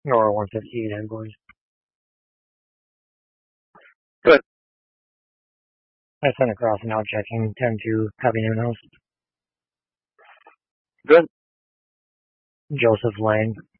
Or 158 invoice. Good. I sent across now checking 10-2 copy new notes. Good. Joseph Lang.